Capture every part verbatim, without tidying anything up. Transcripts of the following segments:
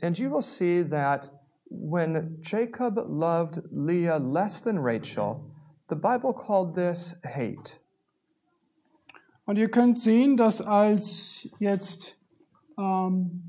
And you will see that when Jacob loved Leah less than Rachel, the Bible called this hate. Und ihr könnt sehen, dass als jetzt ähm,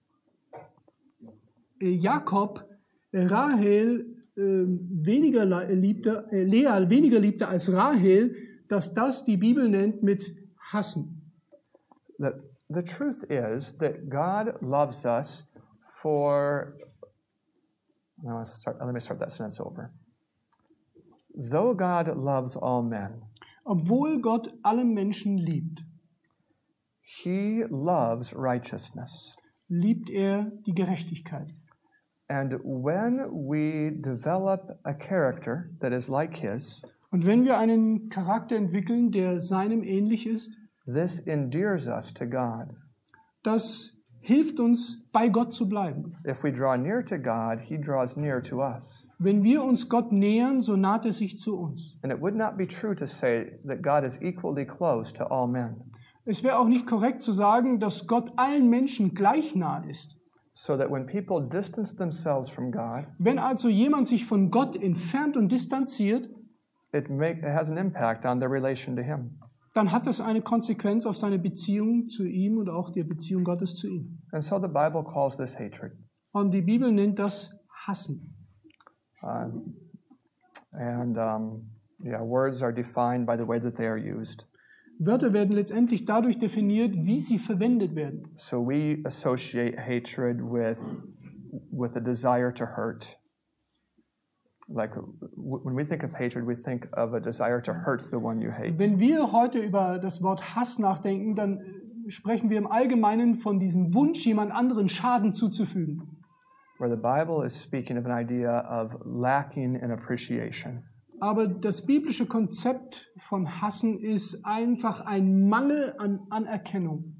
Jakob Rahel äh, weniger liebte, äh, Lea weniger liebte als Rahel, dass das die Bibel nennt mit hassen. The, the truth is that God loves us for, no, let's start, let me start that sentence over. Though God loves all men, Obwohl Gott alle Menschen liebt, He loves righteousness. liebt er die Gerechtigkeit. And when we develop a character that is like His, Und wenn wir einen Charakter entwickeln, der seinem ähnlich ist, this endears us to God. das hilft uns, bei Gott zu bleiben. If we draw near to God, He draws near to us. Wenn wir uns Gott nähern, so naht er sich zu uns. And it would not be true to say that God is equally close to all men, Es wäre auch nicht korrekt zu sagen, dass Gott allen Menschen gleich nah ist. so that when people distance themselves from God, Wenn also jemand sich von Gott entfernt und distanziert, it, make, it has an impact on their relation to Him. dann hat das eine Konsequenz auf seine Beziehung zu ihm und auch die Beziehung Gottes zu ihm. And so the Bible calls this hatred. Und die Bibel nennt das Hassen. Um, and um, yeah, words are defined by the way that they are used. Wörter werden letztendlich dadurch definiert, wie sie verwendet werden. So we associate hatred with, with a desire to hurt. Like w- when we think of hatred, we think of a desire to hurt the one you hate. Wenn wir heute über das Wort Hass nachdenken, dann äh, sprechen wir im Allgemeinen von diesem Wunsch, jemand anderen Schaden zuzufügen. Where the Bible is speaking of an idea of lacking in appreciation. Aber das biblische Konzept von Hassen ist einfach ein Mangel an Anerkennung.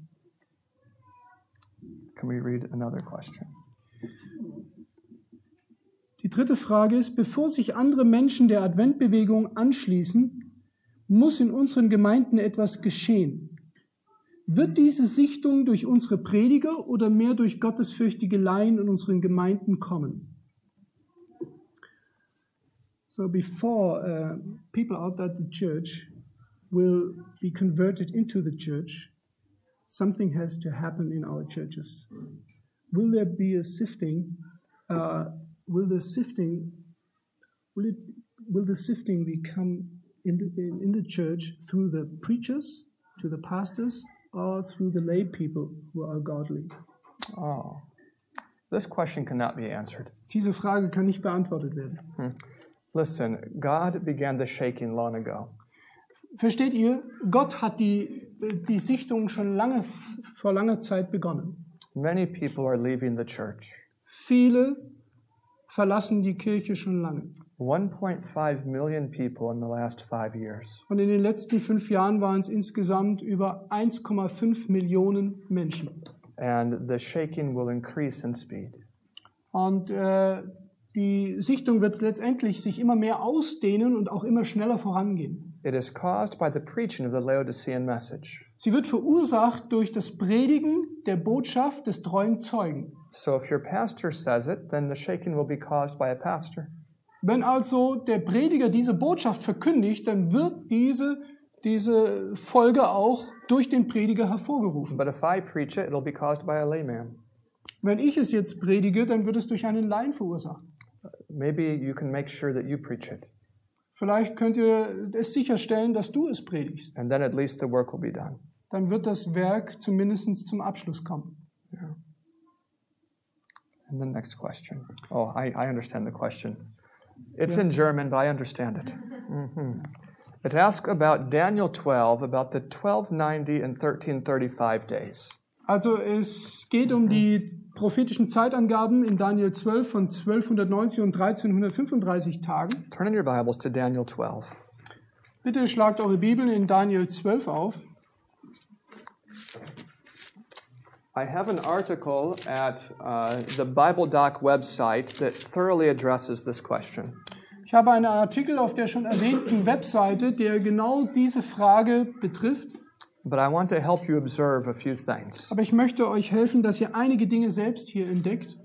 Can we read another question? Die dritte Frage ist, bevor sich andere Menschen der Adventbewegung anschließen, muss in unseren Gemeinden etwas geschehen. Wird diese Sichtung durch unsere Prediger oder mehr durch gottesfürchtige Laien in unseren Gemeinden kommen? So before uh, people outside the church will be converted into the church, something has to happen in our churches. Will there be a sifting? Uh, will the sifting? Will it? Will the sifting become in the in, in the church through the preachers, to the pastors, or through the lay people who are godly? Oh, this question cannot be answered. Diese Frage kann nicht beantwortet werden. Hmm. Listen, God began the shaking long ago. Versteht ihr? Gott hat die, die Sichtung schon lange, vor langer Zeit begonnen. Many people are leaving the church. Viele verlassen die Kirche schon lange. one point five million people in the last five years. Und in den letzten fünf Jahren waren es insgesamt über eins Komma fünf Millionen Menschen. And the shaking will increase in speed. Und äh, die Sichtung wird letztendlich sich immer mehr ausdehnen und auch immer schneller vorangehen. It is caused by the preaching of the Laodicean message. Sie wird verursacht durch das Predigen der Botschaft des treuen Zeugen. So if your pastor says it, then the shaking will be caused by a pastor. Wenn also der Prediger diese Botschaft verkündigt, dann wird diese, diese Folge auch durch den Prediger hervorgerufen. But if I preach it, it'll be caused by a layman. Wenn ich es jetzt predige, dann wird es durch einen Laien verursacht. Maybe you can make sure that you preach it. Vielleicht könnt ihr es sicherstellen, dass du es predigst. And then at least the work will be done. Dann wird das Werk zumindest zum Abschluss kommen. Yeah. And the next question. Oh, I, I understand the question. It's Yeah. in German, but I understand it. Mm-hmm. It asks about Daniel twelve, about the twelve ninety and thirteen thirty-five days. Also es geht um die prophetischen Zeitangaben in Daniel zwölf von zwölfhundertneunzig und dreizehnhundertfünfunddreißig Tagen. Turn in your Bibles to Daniel twelve. Bitte schlagt eure Bibeln in Daniel zwölf auf. I have an article at uh, the Bible Doc website that thoroughly addresses this question. Ich habe einen Artikel auf der schon erwähnten Webseite, der genau diese Frage betrifft. But I want to help you observe a few things. Aber ich möchte euch helfen, dass ihr einige Dinge selbst hier entdeckt.